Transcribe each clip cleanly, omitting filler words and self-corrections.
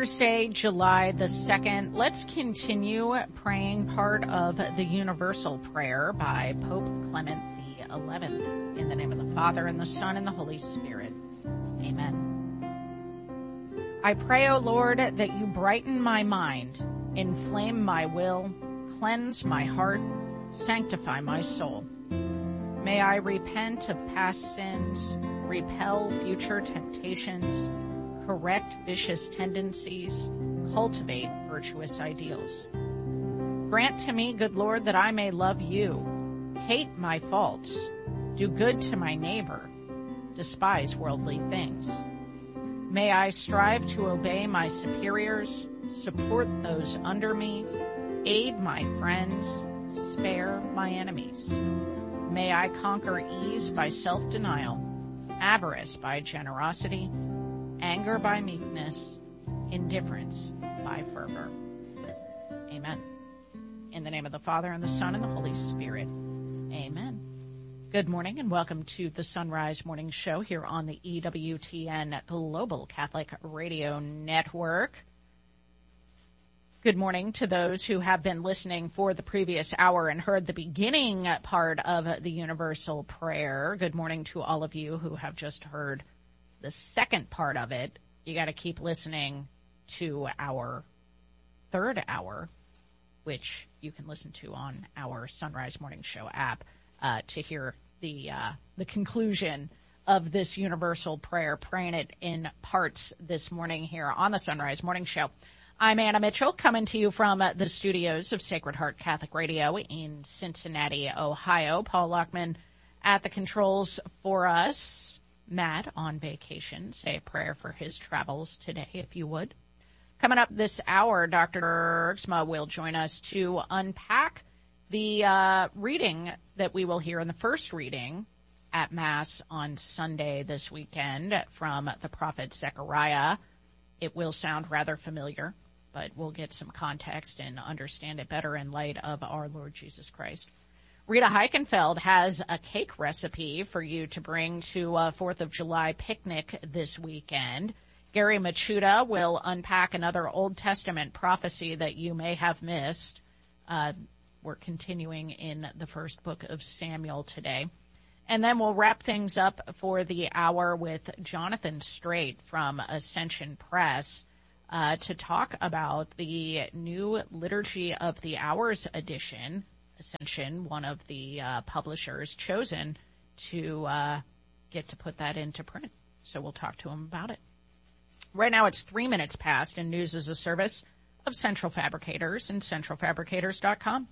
Thursday, July the 2nd. Let's continue praying part of the Universal Prayer by Pope Clement XI. In the name of the Father, and the Son, and the Holy Spirit. Amen. I pray, O Lord, that you brighten my mind, inflame my will, cleanse my heart, sanctify my soul. May I repent of past sins, repel future temptations, correct vicious tendencies, cultivate virtuous ideals. Grant to me, good Lord, that I may love you, hate my faults, do good to my neighbor, despise worldly things. May I strive to obey my superiors, support those under me, aid my friends, spare my enemies. May I conquer ease by self-denial, avarice by generosity, anger by meekness, indifference by fervor. Amen. In the name of the Father, and the Son, and the Holy Spirit. Amen. Good morning, and welcome to the Sunrise Morning Show here on the EWTN Global Catholic Radio Network. Good morning to those who have been listening for the previous hour and heard the beginning part of the Universal Prayer. Good morning to all of you who have just heard the second part of it. You got to keep listening to our third hour, which you can listen to on our Sunrise Morning Show app, to hear the conclusion of this Universal Prayer, praying it in parts this morning here on the Sunrise Morning Show. I'm Anna Mitchell, coming to you from the studios of Sacred Heart Catholic Radio in Cincinnati, Ohio. Paul Lockman at the controls for us. Matt on vacation. Say a prayer for his travels today, if you would. Coming up this hour, Dr. Bergsma will join us to unpack the reading that we will hear in the first reading at Mass on Sunday this weekend from the prophet Zechariah. It will sound rather familiar, but we'll get some context and understand it better in light of our Lord Jesus Christ. Rita Heichenfeld has a cake recipe for you to bring to a 4th of July picnic this weekend. Gary Machuda will unpack another Old Testament prophecy that you may have missed. We're continuing in the first book of Samuel today. And then we'll wrap things up for the hour with Jonathan Strait from Ascension Press to talk about the new Liturgy of the Hours edition. Ascension, one of the publishers, chosen to get to put that into print. So we'll talk to him about it. Right now it's 3 minutes past, and news is a service of Central Fabricators and centralfabricators.com.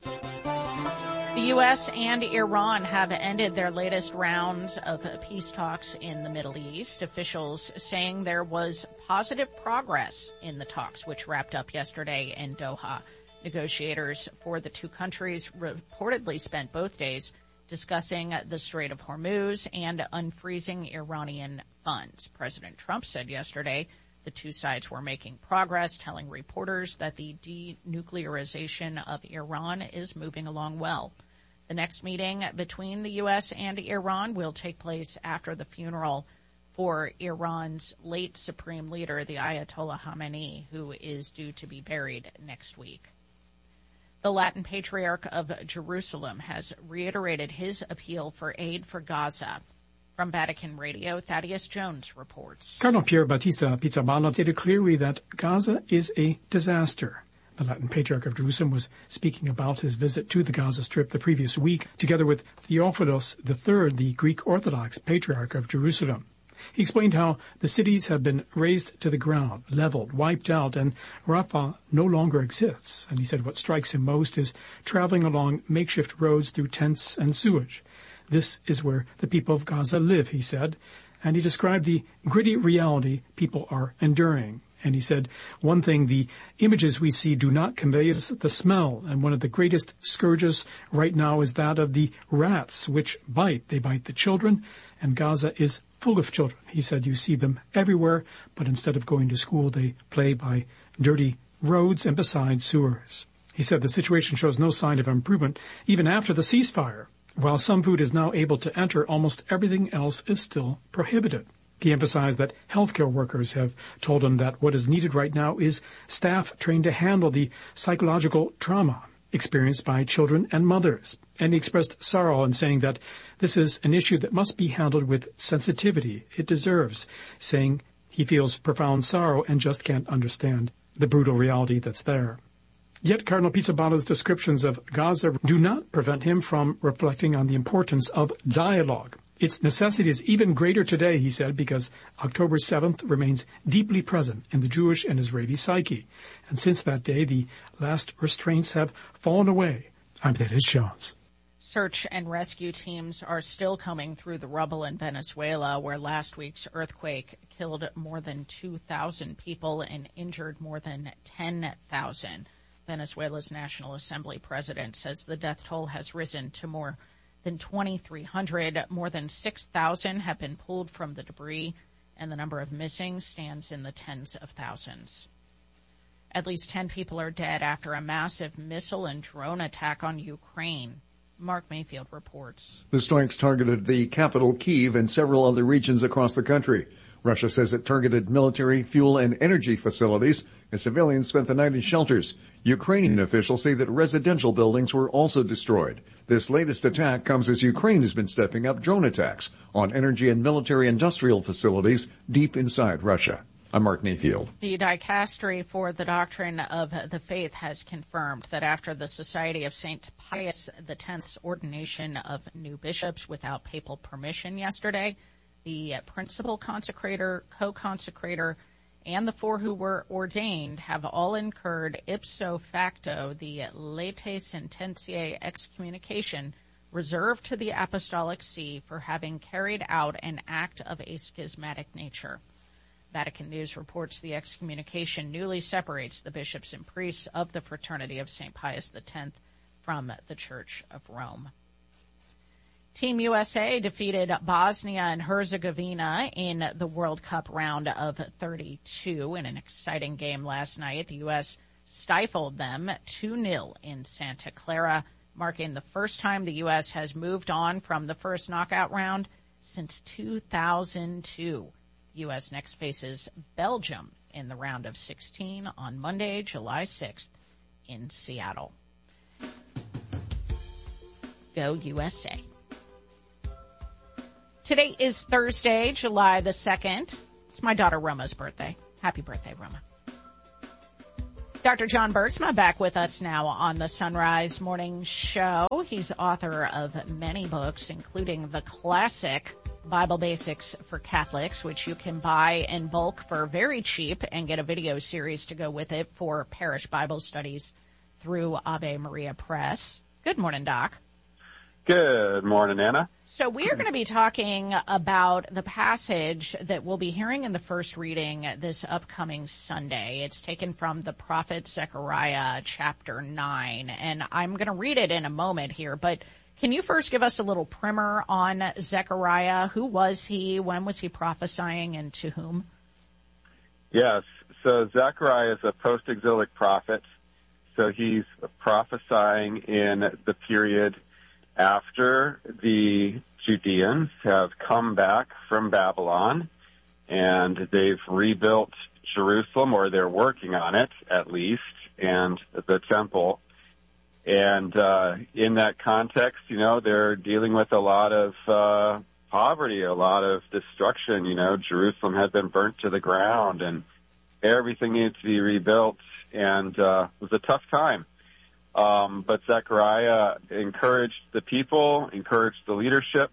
The U.S. and Iran have ended their latest round of peace talks in the Middle East. Officials saying there was positive progress in the talks, which wrapped up yesterday in Doha. Negotiators for the two countries reportedly spent both days discussing the Strait of Hormuz and unfreezing Iranian funds. President Trump said yesterday the two sides were making progress, telling reporters that the denuclearization of Iran is moving along well. The next meeting between the U.S. and Iran will take place after the funeral for Iran's late supreme leader, the Ayatollah Khamenei, who is due to be buried next week. The Latin Patriarch of Jerusalem has reiterated his appeal for aid for Gaza. From Vatican Radio, Thaddeus Jones reports. Cardinal Pier Battista Pizzaballa stated clearly that Gaza is a disaster. The Latin Patriarch of Jerusalem was speaking about his visit to the Gaza Strip the previous week, together with Theophilos III, the Greek Orthodox Patriarch of Jerusalem. He explained how the cities have been razed to the ground, leveled, wiped out, and Rafah no longer exists. And he said what strikes him most is traveling along makeshift roads through tents and sewage. This is where the people of Gaza live, he said, and he described the gritty reality people are enduring. And he said, one thing, the images we see do not convey is the smell, and one of the greatest scourges right now is that of the rats, which bite. They bite the children, and Gaza is full of children. He said you see them everywhere, but instead of going to school, they play by dirty roads and beside sewers. He said the situation shows no sign of improvement even after the ceasefire. While some food is now able to enter, almost everything else is still prohibited. He emphasized that healthcare workers have told him that what is needed right now is staff trained to handle the psychological trauma experienced by children and mothers. And he expressed sorrow in saying that this is an issue that must be handled with sensitivity it deserves, saying he feels profound sorrow and just can't understand the brutal reality that's there. Yet Cardinal Pizzabala's descriptions of Gaza do not prevent him from reflecting on the importance of dialogue. Its necessity is even greater today, he said, because October 7th remains deeply present in the Jewish and Israeli psyche. And since that day, the last restraints have fallen away. I'm Dennis Jones. Search and rescue teams are still combing through the rubble in Venezuela, where last week's earthquake killed more than 2,000 people and injured more than 10,000. Venezuela's National Assembly president says the death toll has risen to more than 2,300. More than 6,000 have been pulled from the debris, and the number of missing stands in the tens of thousands. At least 10 people are dead after a massive missile and drone attack on Ukraine. Mark Mayfield reports. The strikes targeted the capital, Kyiv, and several other regions across the country. Russia says it targeted military, fuel, and energy facilities, and civilians spent the night in shelters. Ukrainian officials say that residential buildings were also destroyed. This latest attack comes as Ukraine has been stepping up drone attacks on energy and military industrial facilities deep inside Russia. I'm Mark Mayfield. The Dicastery for the Doctrine of the Faith has confirmed that after the Society of St. Pius X's ordination of new bishops without papal permission yesterday, the principal consecrator, co-consecrator, and the four who were ordained have all incurred ipso facto the latae sententiae excommunication reserved to the Apostolic See for having carried out an act of a schismatic nature. Vatican News reports the excommunication newly separates the bishops and priests of the Fraternity of St. Pius X from the Church of Rome. Team USA defeated Bosnia and Herzegovina in the World Cup round of 32 in an exciting game last night. The U.S. stifled them 2-0 in Santa Clara, marking the first time the U.S. has moved on from the first knockout round since 2002. The U.S. next faces Belgium in the round of 16 on Monday, July 6th in Seattle. Go USA. Today is Thursday, July the 2nd. It's my daughter Roma's birthday. Happy birthday, Roma. Dr. John Bergsma back with us now on the Sunrise Morning Show. He's author of many books, including the classic Bible Basics for Catholics, which you can buy in bulk for very cheap and get a video series to go with it for parish Bible studies through Ave Maria Press. Good morning, Doc. Good morning, Anna. So we are going to be talking about the passage that we'll be hearing in the first reading this upcoming Sunday. It's taken from the prophet Zechariah, chapter 9, and I'm going to read it in a moment here, but can you first give us a little primer on Zechariah? Who was he? When was he prophesying, and to whom? Yes. So Zechariah is a post-exilic prophet. So he's prophesying in the period after the Judeans have come back from Babylon, and they've rebuilt Jerusalem, or they're working on it at least, and the temple. And in that context, you know, they're dealing with a lot of poverty, a lot of destruction. You know, Jerusalem had been burnt to the ground, and everything needed to be rebuilt, and it was a tough time. But Zechariah encouraged the people, encouraged the leadership,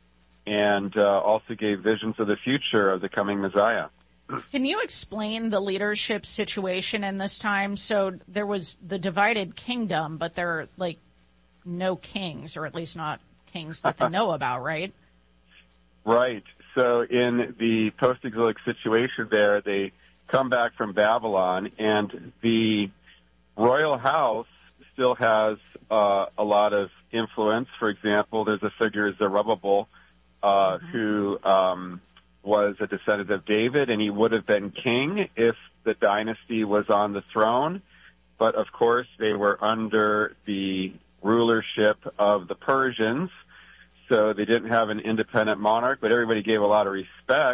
and also gave visions of the future of the coming Messiah. Can you explain the leadership situation in this time? So there was the divided kingdom, but there are, like, no kings, or at least not kings that they know about, right? Right. So in the post-exilic situation there, they come back from Babylon, and the royal house still has a lot of influence. For example, there's a figure, Zerubbabel, who was a descendant of David, and he would have been king if the dynasty was on the throne. But, of course, they were under the rulership of the Persians, so they didn't have an independent monarch, but everybody gave a lot of respect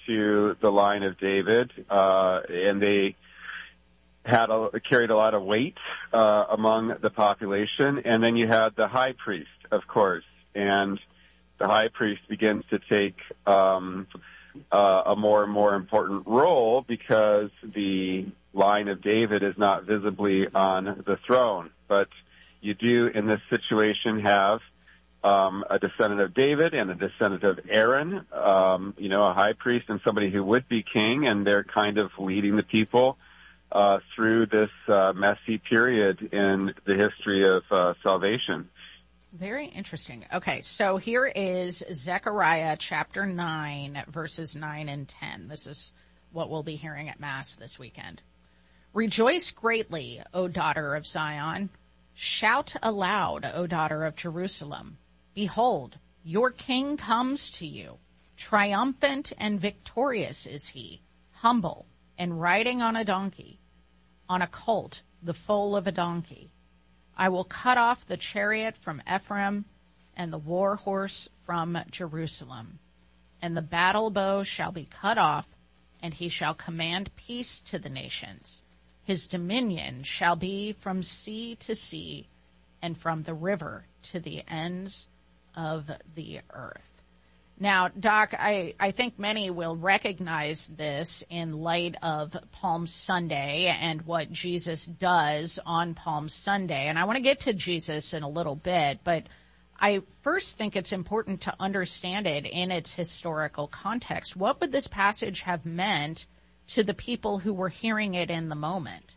to the line of David, and they carried a lot of weight among the population. And then you had the high priest, of course, and the high priest begins to take a more and more important role because the line of David is not visibly on the throne. But you do, in this situation, have a descendant of David and a descendant of Aaron, a high priest and somebody who would be king, and they're kind of leading the people through this messy period in the history of salvation. Very interesting. Okay, so here is Zechariah chapter 9, verses 9 and 10. This is what we'll be hearing at Mass this weekend. Rejoice greatly, O daughter of Zion. Shout aloud, O daughter of Jerusalem. Behold, your king comes to you. Triumphant and victorious is he, humble and riding on a donkey, on a colt, the foal of a donkey. I will cut off the chariot from Ephraim and the war horse from Jerusalem. And the battle bow shall be cut off, and he shall command peace to the nations. His dominion shall be from sea to sea, and from the river to the ends of the earth. Now, Doc, I think many will recognize this in light of Palm Sunday and what Jesus does on Palm Sunday. And I want to get to Jesus in a little bit, but I first think it's important to understand it in its historical context. What would this passage have meant to the people who were hearing it in the moment?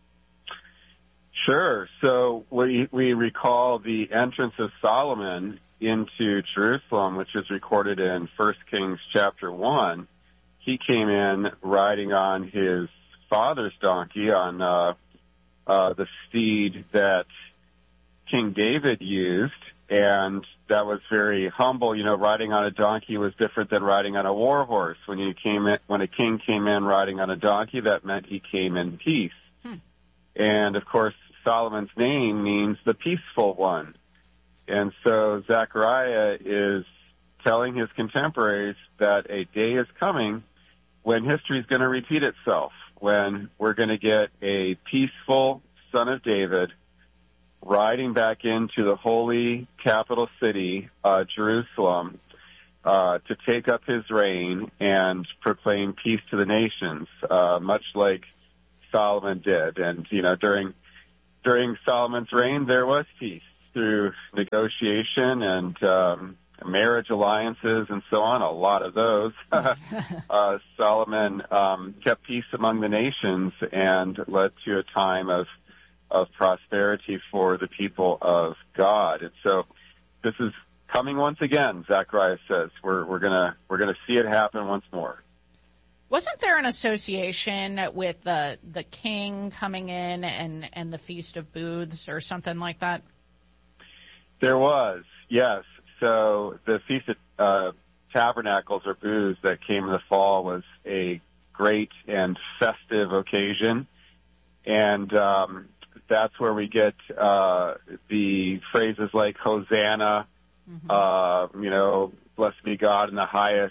Sure. So we recall the entrance of Solomon into Jerusalem, which is recorded in 1 Kings chapter 1. He came in riding on his father's donkey, on the steed that King David used, and that was very humble. Riding on a donkey was different than riding on a war horse. When a king came in riding on a donkey, that meant he came in peace. And of course, Solomon's name means the peaceful one. And so Zechariah is telling his contemporaries that a day is coming when history is going to repeat itself, when we're going to get a peaceful son of David riding back into the holy capital city, Jerusalem, to take up his reign and proclaim peace to the nations, much like Solomon did. And, during Solomon's reign, there was peace through negotiation and marriage alliances and so on, a lot of those. Solomon kept peace among the nations and led to a time of prosperity for the people of God. And so this is coming once again, Zechariah says. We're gonna see it happen once more. Wasn't there an association with the king coming in and the Feast of Booths or something like that? There was, yes. So the Feast of Tabernacles or Booths that came in the fall was a great and festive occasion. And that's where we get the phrases like Hosanna, blessed be God in the highest,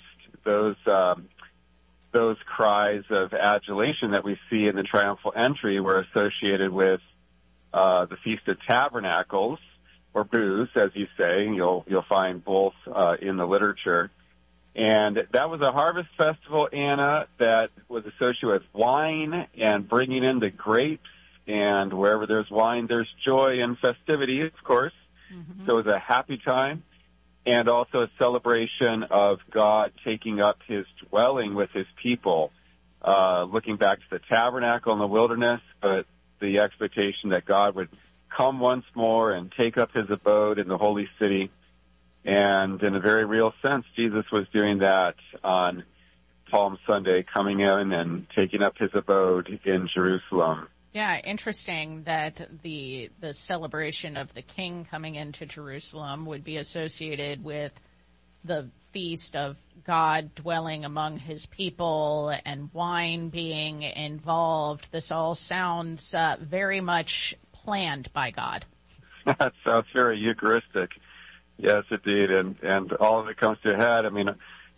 those cries of adulation that we see in the triumphal entry were associated with the Feast of Tabernacles, or booths, as you say. You'll find both in the literature. And that was a harvest festival, Anna, that was associated with wine and bringing in the grapes. And wherever there's wine, there's joy and festivity, of course. Mm-hmm. So it was a happy time. And also a celebration of God taking up his dwelling with his people, looking back to the tabernacle in the wilderness, but the expectation that God would come once more and take up his abode in the holy city. And in a very real sense, Jesus was doing that on Palm Sunday, coming in and taking up his abode in Jerusalem. Yeah, interesting that the celebration of the king coming into Jerusalem would be associated with the feast of God dwelling among his people and wine being involved. This all sounds very much planned by God. That sounds very Eucharistic. Yes, indeed. And all of it comes to a head. I mean,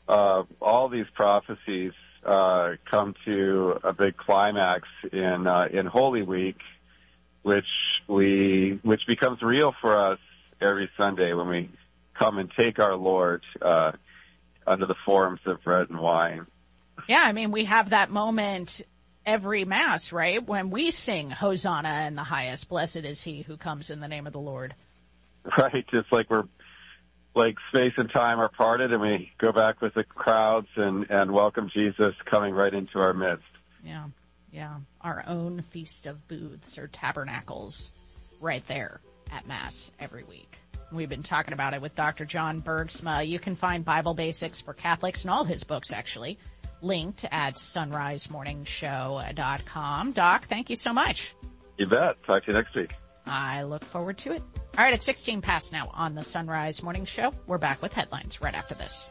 all these prophecies come to a big climax in Holy Week, which becomes real for us every Sunday when we come and take our Lord under the forms of bread and wine. Yeah, I mean, we have that moment every Mass, right? When we sing Hosanna in the highest, blessed is he who comes in the name of the Lord. Right, just like space and time are parted and we go back with the crowds and welcome Jesus coming right into our midst. Yeah. Our own Feast of Booths or Tabernacles right there at Mass every week. We've been talking about it with Dr. John Bergsma. You can find Bible Basics for Catholics and all his books, actually, linked at sunrisemorningshow.com. Doc, thank you so much. You bet. Talk to you next week. I look forward to it. All right, it's 16 past now on the Sunrise Morning Show. We're back with headlines right after this.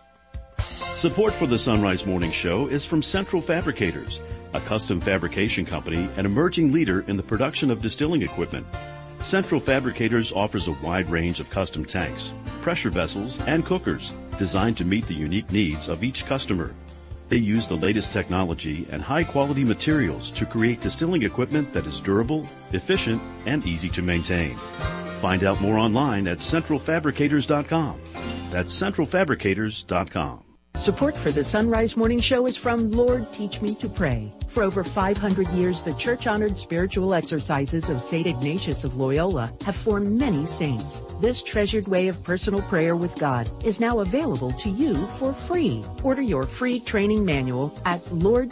Support for the Sunrise Morning Show is from Central Fabricators, a custom fabrication company and emerging leader in the production of distilling equipment. Central Fabricators offers a wide range of custom tanks, pressure vessels, and cookers designed to meet the unique needs of each customer. They use the latest technology and high-quality materials to create distilling equipment that is durable, efficient, and easy to maintain. Find out more online at centralfabricators.com. That's centralfabricators.com. Support for the Sunrise Morning Show is from Lord Teach Me to Pray. For over 500 years, the church-honored spiritual exercises of St. Ignatius of Loyola have formed many saints. This treasured way of personal prayer with God is now available to you for free. Order your free training manual at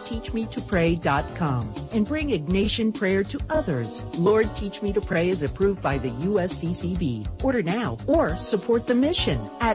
LordTeachMeToPray.com and bring Ignatian prayer to others. Lord Teach Me to Pray is approved by the USCCB. Order now or support the mission at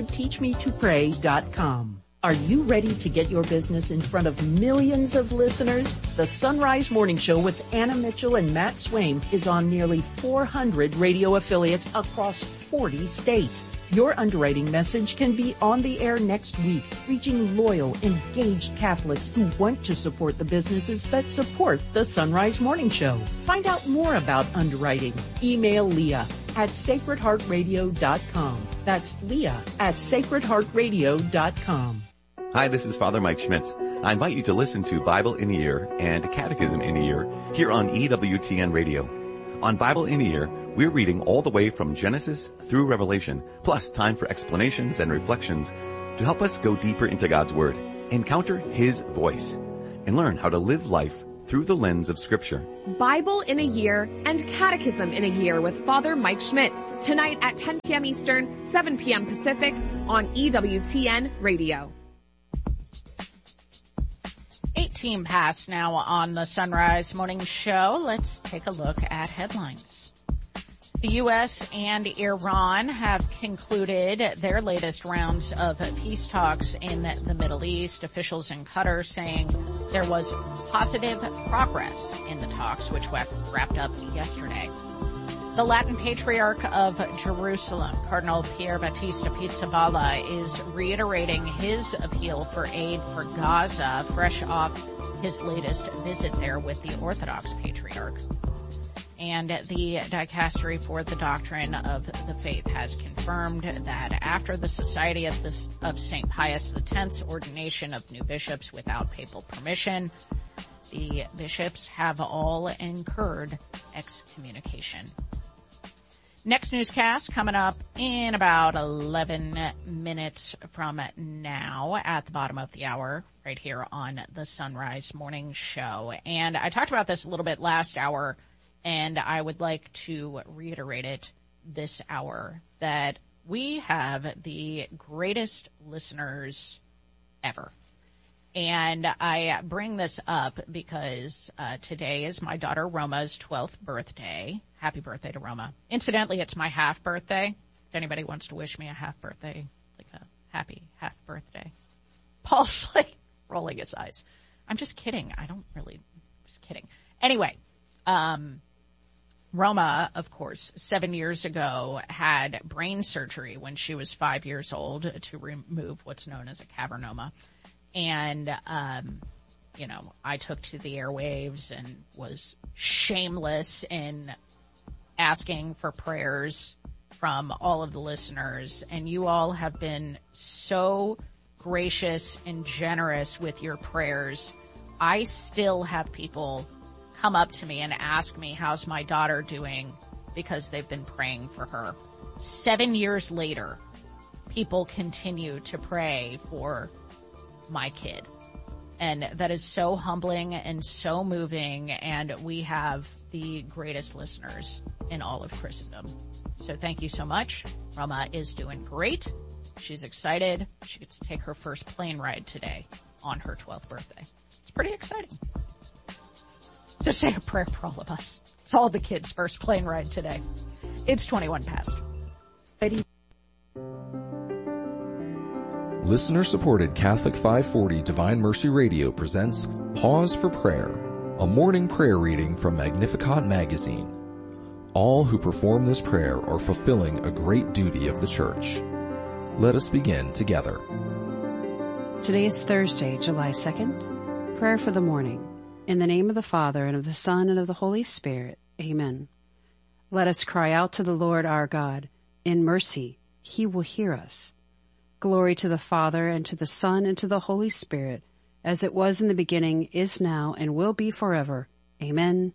LordTeachMeToPray.com. Are you ready to get your business in front of millions of listeners? The Sunrise Morning Show with Anna Mitchell and Matt Swaim is on nearly 400 radio affiliates across 40 states. Your underwriting message can be on the air next week, reaching loyal, engaged Catholics who want to support the businesses that support the Sunrise Morning Show. Find out more about underwriting. Email Leah at sacredheartradio.com. That's Leah at sacredheartradio.com. Hi, this is Father Mike Schmitz. I invite you to listen to Bible in a Year and Catechism in a Year here on EWTN Radio. On Bible in a Year, we're reading all the way from Genesis through Revelation, plus time for explanations and reflections to help us go deeper into God's Word, encounter His voice, and learn how to live life through the lens of Scripture. Bible in a Year and Catechism in a Year with Father Mike Schmitz, tonight at 10 p.m. Eastern, 7 p.m. Pacific on EWTN Radio. 18 past now on the Sunrise Morning Show. Let's take a look at headlines. The U.S. and Iran have concluded their latest rounds of peace talks in the Middle East. Officials in Qatar saying there was positive progress in the talks, which wrapped up yesterday. The Latin Patriarch of Jerusalem, Cardinal Pier Battista Pizzaballa, is reiterating his appeal for aid for Gaza, fresh off his latest visit there with the Orthodox Patriarch. And the Dicastery for the Doctrine of the Faith has confirmed that after the Society of St. Pius X's ordination of new bishops without papal permission, the bishops have all incurred excommunication. Next newscast coming up in about 11 minutes from now at the bottom of the hour right here on the Sunrise Morning Show. And I talked about this a little bit last hour, and I would like to reiterate it this hour, that we have the greatest listeners ever. And I bring this up because today is my daughter Roma's 12th birthday. Happy birthday to Roma. Incidentally, it's my half birthday. If anybody wants to wish me a half birthday, like a happy half birthday. Paul's like rolling his eyes. I'm just kidding. Just kidding. Anyway, Roma, of course, 7 years ago had brain surgery when she was 5 years old to remove what's known as a cavernoma. And, I took to the airwaves and was shameless in asking for prayers from all of the listeners. And you all have been so gracious and generous with your prayers. I still have people come up to me and ask me, how's my daughter doing, because they've been praying for her. 7 years later, people continue to pray for my kid. And that is so humbling and so moving, and we have the greatest listeners in all of Christendom. So thank you so much. Rama is doing great. She's excited. She gets to take her first plane ride today on her 12th birthday. It's pretty exciting. So say a prayer for all of us. It's all the kids' first plane ride today. It's 21 past. Listener-supported Catholic 540 Divine Mercy Radio presents Pause for Prayer, a morning prayer reading from Magnificat magazine. All who perform this prayer are fulfilling a great duty of the Church. Let us begin together. Today is Thursday, July 2nd. Prayer for the morning. In the name of the Father, and of the Son, and of the Holy Spirit. Amen. Let us cry out to the Lord our God. In mercy, He will hear us. Glory to the Father, and to the Son, and to the Holy Spirit, as it was in the beginning, is now, and will be forever. Amen.